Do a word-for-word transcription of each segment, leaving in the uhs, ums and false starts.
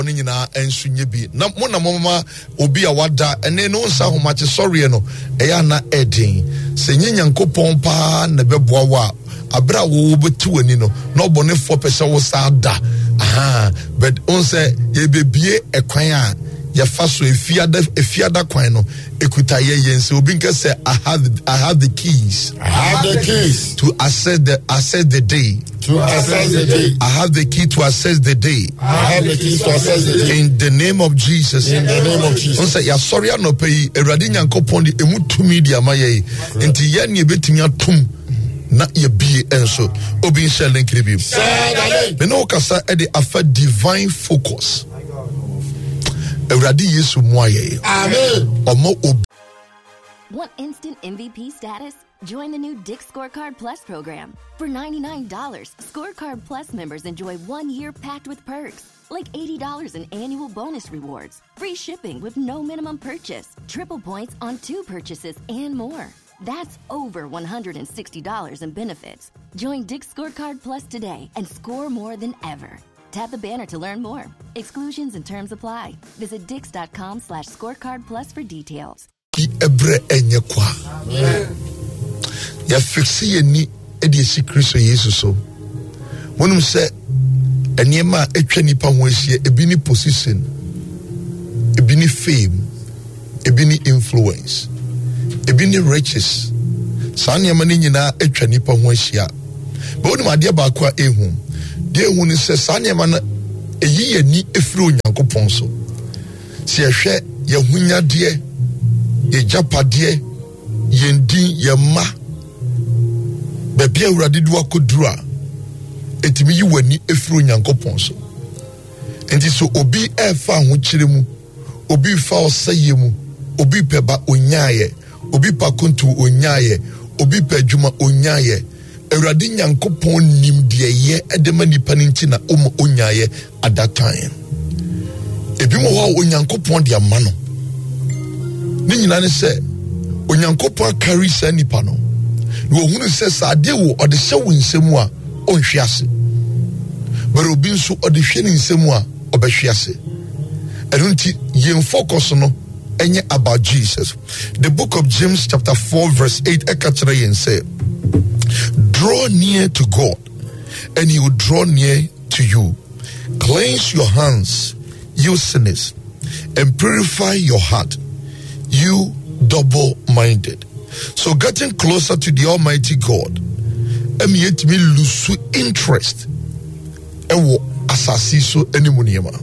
Nina and Sunyebi. Na mona mama obi a wada ene no nsa homache sorry no eya na edin. Se nyanko pompa na beboa wa abra wo betu ani no no bone four percent wo sa da. Aha, but on say ye bebie ekwan a ye fa so efiada efiada kwan no ekuta ye yense obi nke say I have I have the keys. I have the keys to access the access the day. To access the day. I have the key to access the day. I have the keys to access the day. In the name of Jesus. In the name of Jesus. On say ya sorry no pay Erade Nyankopon di emu tumi di amaye. Enti ye ne betumi atum na ye bie enso obi nshelen kribi. Me no kasa e de afa divine focus. Erade Yesu mo aye. Amen. Omo obi. Want instant M V P status? Join the new Dick's Scorecard Plus program. For ninety-nine dollars, Scorecard Plus members enjoy one year packed with perks, like eighty dollars in annual bonus rewards, free shipping with no minimum purchase, triple points on two purchases, and more. That's over one hundred sixty dollars in benefits. Join Dick's Scorecard Plus today and score more than ever. Tap the banner to learn more. Exclusions and terms apply. Visit dix.com slash scorecard plus for details. Ebre enye kwa. Ya fixi ye ni edi esi Kristo Yesu so. Wonum se enema etwa nipa ho ahie ebi ni position, ebi ni fame, ebi ni influence, ebi ni riches. Sa nneema ni nyina etwa nipa ho ahia. Ba wonum ade ba kwa ehu. De ehu ni se sa nneema na eyi ye ni efiri Onyankopon so. Se ehwe ye hunyade ye japade ye ndin ye ma bebia urade du akodura etimi yi wani efiri Onyankopon so enti so obi efa ho kyeremu obi fa osaye mu obi peba onyaye obi pa kontu onyaye obi pa adwuma onyaye Awurade Nyankopon nim de ye edema nipa nti na om onyaye at that time ebi mo wa Onyankopon de amano ni nyina ne se Onyankopon carry sa nipa no no hunu se sa de wo ode hye wo nsemu a onhwe ase but obi nso ode hwe ni nsemu a obehwe ase erunti yen focus no enye about Jesus. The book of James chapter four verse eight ekachira yen say draw near to God and he will draw near to you. Cleanse your hands, you sinners, and purify your heart, you double-minded. So getting closer to the Almighty God, em yet me lose interest. Ewo asasi so animuniema.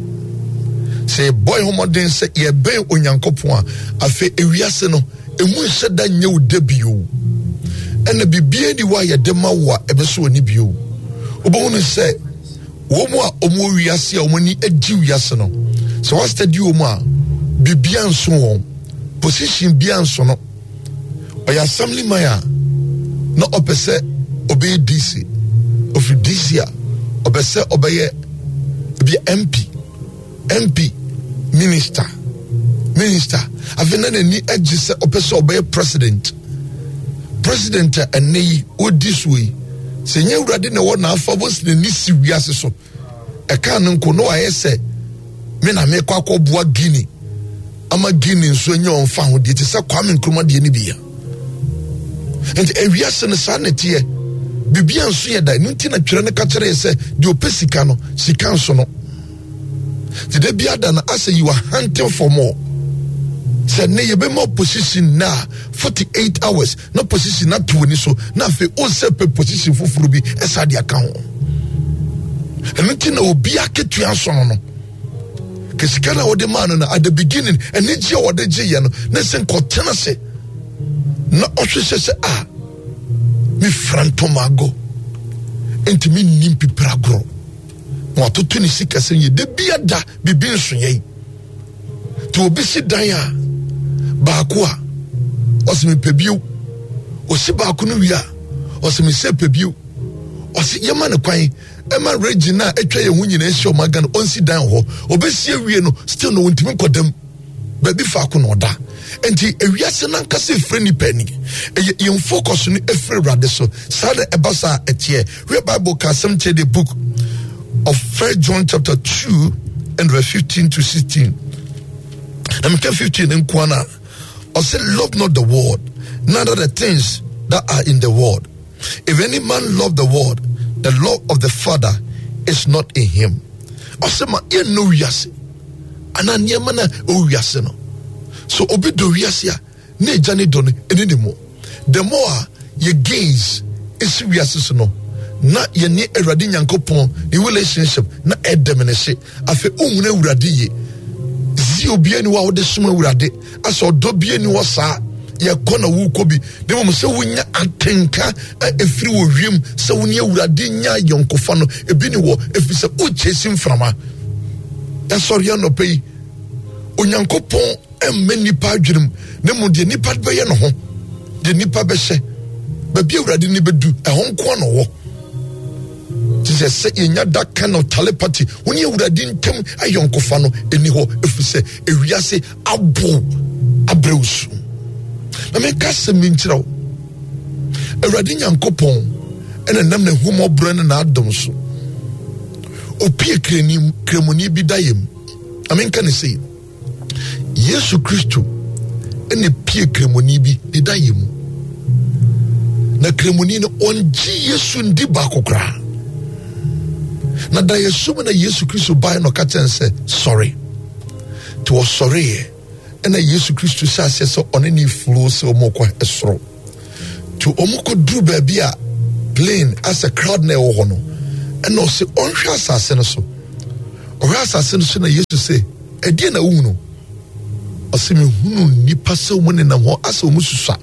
Say boy homoden say ye ben Onyankopon afe ewiase no emu nheda nye wo debio. Ena bibie di wa ye dema wa ebeso oni bio. Obo no say wo mu a omo wiase a omo ni edi wiase no. So what study wo mu a bibia nso won position bia nso no. Oya assembly maya no opese obey D C of D C a obese obeye be M P M P minister minister avena ni edge se opese obeye president president enei odis way se nya urade na wona afa bos na ni si wiase so e kan nko no ayese me na me kwa akobua Guinea ama Guinea nso nya onfa ho de te se Kwame Nkrumah de ni bia and ewiase ne sanete bibia nso ye da nti na twere ne ka kere se de opesika no sika nso no the bia da na ase you are hunting for more. Say ne ye be more position na forty-eight hours no position na twenty so na fe o se pe position fufuru bi esa de aka ho nti na obi aketu aso no ke sika na wode man na at the beginning ene je wode je ye no na se nkotena se na ohwehwe se ah mi frantomago enti mi nimpi pragro mo atoto ni sika se ye de bia da bibi nso ye to obi si dan a baako a osimi pebio osi baako no wia osimi se pebio osi yema ne kwan ema regina etwa ye hu nyina ehye omaga no onsi dan ho obesi awie no still no ntimi kodam baby faako no da enti ewiase na nkase freni pani ye focus no efre rade so sada ebasa etie we Bible ka some the book of First John chapter two and verse fifteen to sixteen. Let me tell fifteen in Kwana. I said, love not the world, neither the things that are in the world. If any man love the world, the love of the Father is not in him. I said, ma ye no yase. Ana niema na o yase no. So obi do yase ya ne jani do ne anymore. The more ye gaze is yase so no. Na ye ne Awurade Nyankopɔn the relationship na edem ne hye. Afi ohunu Awurade ye. Zi obi ani wa wo de soma Awurade. Aso do bi ani wo saa. Ye kona wu kobi de mo se wonya atenka efiri wo wiem se wonya Awurade nya yonkofa no ebi ni wo efi se o chesim frama ya sorry no pay Onyankopɔn emme nipa adwenem ne mo de nipa be ye no ho de nipa be hye ba bi Awurade ni bedu ehon ko no wo Jesus say yenya that kind of telepathy wonya Awurade ntem ayonkofa no eni ho efi se ewiase abo abreusu na me kase minchiraw Awurade Nyankopɔn ena nam na humo brand na adom so opie kreni kremoni bi dayem amen kan say Yesu Kristo ena pie kremoni bi de dayem na kremoni no onji Yesu ndi ba kokra na da Yesu na Yesu Kristo ba no ka say sorry to was sorry ena Yesu Kristo sa se so onani flow se omoko esoro to omoko dru ba bia plane as a crowd na wo no ena se onhwe asase no so ohwe asase no so na Yesu se edi na wu no osemi hunu nipa se wo ne na ho asa omususa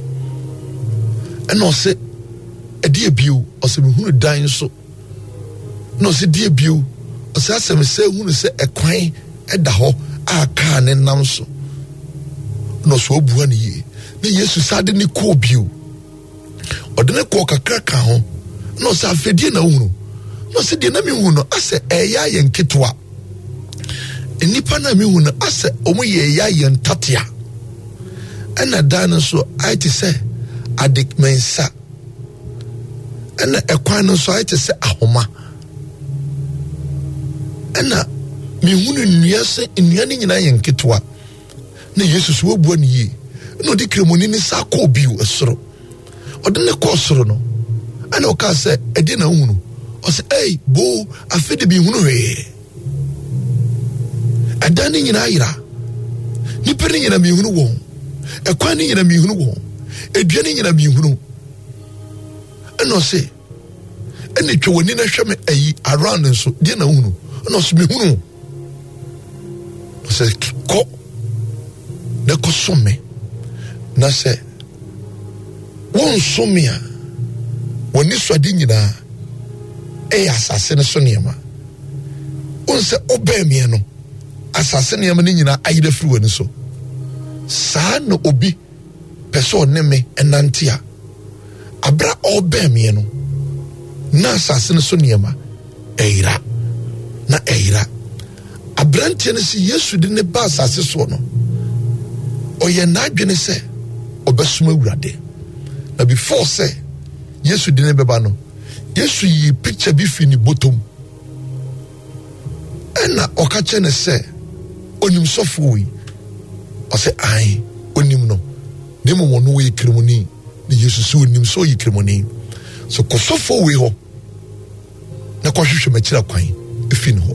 ena se edi ebio osemi hunu dan so no se die bio osa asemi se hunu se ekwan eda ho aka ne nam so no so bua ne ye ne Yesu sade ne ko bio odene ko kakra ka ho no sa afedie na hu no se de na mi hu no ase eya ye nketwa enipa na mi hu no ase omo ye ya ye ntatia ena dan so ai te se adik mensa ena ekwan no so ai te se ahoma ena mi hu no nua se nua ni nyina ye nketwa na Jesus wo bua ne yi no di kremoni ni sa ko biu esoro odene ko soro no ana o ka se edi na hunu o se ei bo afede bi hunu he adani nyina ayira ni pere nyina mi hunu wo ekwan ni nyina mi hunu wo edua ni nyina mi hunu ana o se ene twoni na hweme ayi around nso di na hunu ana o se mi hunu o se ko de ko some na se won some a woni swade nyina e asase ne so niema won se oba mi no asase niema ne nyina ayida firi woni so saa no obi peso ne me enantia abra oba mi no na asase ne so niema eira na eira abrantie ne si Yesu de ne ba asase so no oye na adwene se obesuma Awurade na before say Yesu de ne beba no Yesu yi picture bi fi ni bottom ena okache ne se onim sofo wi o se ai onim no ne mo no we kremoni ne Yesu so onim so yi kremoni so ko sofo wi ho na ko hwehwe makira kwan efi no ho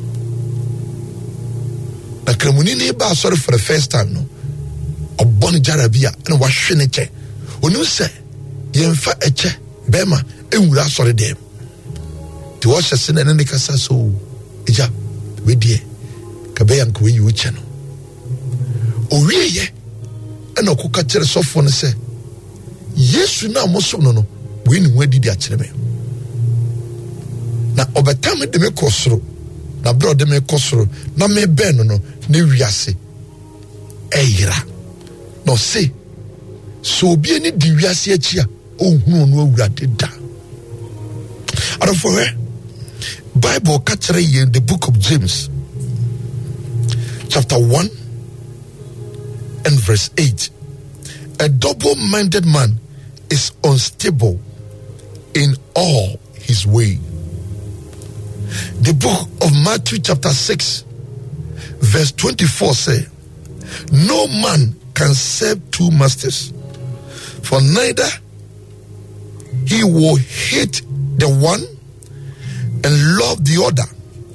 na kremoni ne ba sorry for the first time no obon jarabia na wa hwe ne che onu se yemfa eche bema ewura sori dem ti wo hye ne ne kasa so eja we die ka be yanko we uche no owieye na okuka kire sofo no se Yesu na moso no no we ni ho adidi a kire me na obetam de me kosoro na bro de me kosoro na me ben no ne wiase eyira no se so bi ani di wiase achi a ohunu no Awurade da arofo he Bible catcher in the book of James chapter one and verse eight. A double-minded man is unstable in all his way. The book of Matthew chapter six verse twenty-four say, no man can serve two masters, for neither he will hate the one and love the other.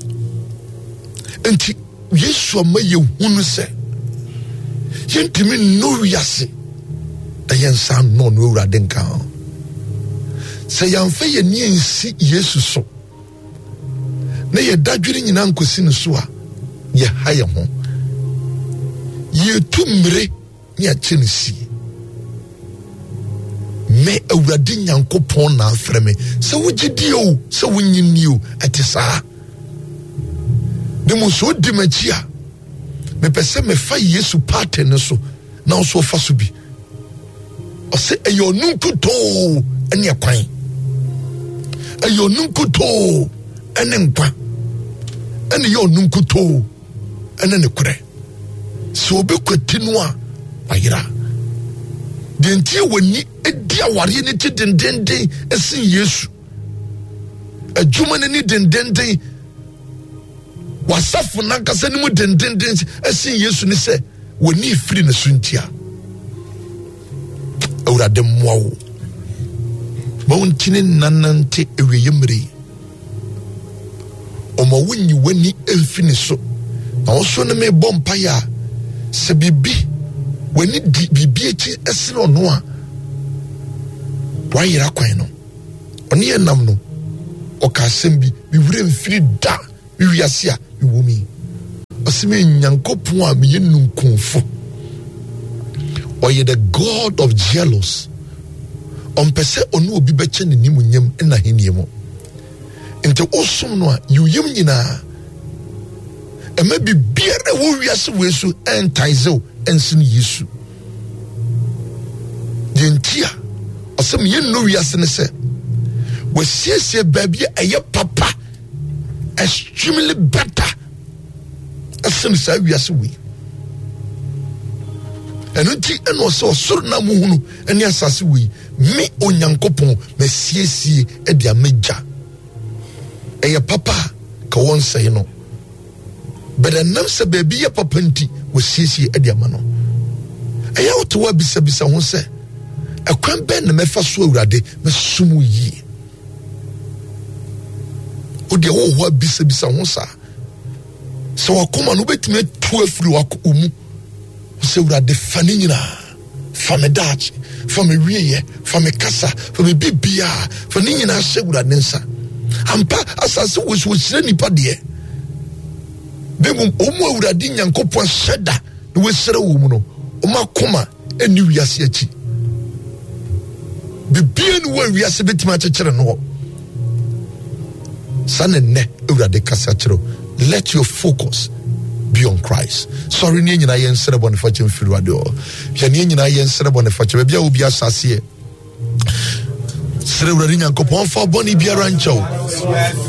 And Yesu ma ye hunu se yentimi no wiase da yensa no no urade nka se yamfa ye ni ensi Yesu so na ye dadwiri nyina nkosi ne so a ye haye ho ye tumre ni a chenisi me awurade nyankopon na afreme se wogidi o se wonyini o atisa demo so di machia me pese me fa Yesu parte ne so na so fa so bi o se eyo nunkuto ene kwan eyo nunkuto ene nkwa ene yo nunkuto ene ne kure so be kwati no a ayira dentie woni edi aware ne ti dendenden esin Yesu adwuma ne ni dendenden wasafu nankasa ni mu dendenden esin Yesu ne se woni firi ne suntia awurade mwawo bawuntine nanante eweyemre omo wonyi wani elfini so na oso ne me bompa ya se bibi wani di bibi echi esino no a wayira kwan no oni enam no okasem bi bi wure mfiri da bi wiase a bi womi osime nyankopon a me yenu konfo oye the God of jealous on pese onu obi beche ne nimunyam na heniemo ente osom no a yuyem nyina ema bi biere wo wiase wesu entaizo ensin Yesu dentia asem yenu wiase ne se wasiesie baby eye papa extremely better asem sa wiase we eno ti eno so soro na muhunu eni asase we mi onyankopon masiesie e dia meja eye papa ka won say no but enam se baby ye papa nti wasiesie e dia ma no eye oto wa bisa bisa ho se akwan ben na mefa so awurade mesumu yi odi wo ho bisa bisa ho sa so wakoma no betime tu afiri wako mu se awurade fani nyina famedach fami wiye fami kasa fami bibia fani nyina se awurade nsa ampa asase wo so sire nipa de bemu omu awurade nyankopon sheda no we sire wo mu no omakoma eni wiase achi bibia no we wiase betima achekere no sanene awurade kasa chero. Let your focus be on Christ. Sorry, ni nyina yen sere bone fa chem firu ade o. Hia ni nyina yen sere bone fa chem bia obi asase e. Sere awurade nyankopon fa bone biara nchaw.